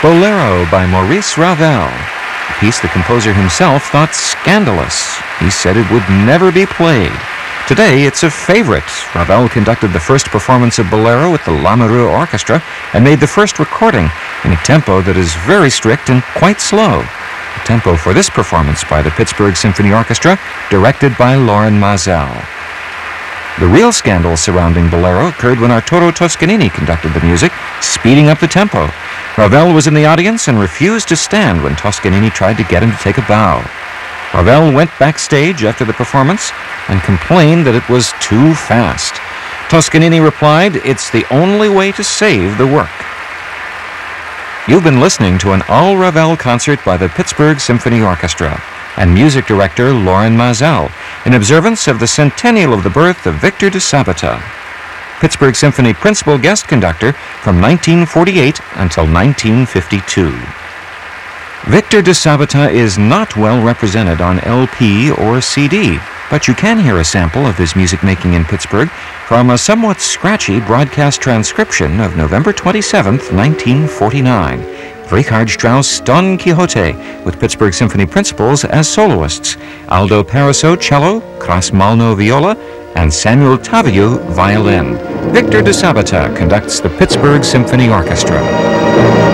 Bolero by Maurice Ravel, a piece the composer himself thought scandalous. He said it would never be played. Today, it's a favorite. Ravel conducted the first performance of Bolero with the Lamoureux Orchestra and made the first recording in a tempo that is very strict and quite slow. The tempo for this performance by the Pittsburgh Symphony Orchestra, directed by Loren Maazel. The real scandal surrounding Bolero occurred when Arturo Toscanini conducted the music, speeding up the tempo. Ravel was in the audience and refused to stand when Toscanini tried to get him to take a bow. Ravel went backstage after the performance and complained that it was too fast. Toscanini replied, "It's the only way to save the work." You've been listening to an all-Ravel concert by the Pittsburgh Symphony Orchestra and music director Loren Maazel in observance of the centennial of the birth of Victor de Sabata, Pittsburgh Symphony principal guest conductor from 1948 until 1952. Victor de Sabata is not well represented on LP or CD, but you can hear a sample of his music making in Pittsburgh from a somewhat scratchy broadcast transcription of November 27, 1949. Richard Strauss' Don Quixote with Pittsburgh Symphony principals as soloists, Aldo Paraso cello, Kras Malno viola, and Samuel Taviu violin. Victor de Sabata conducts the Pittsburgh Symphony Orchestra.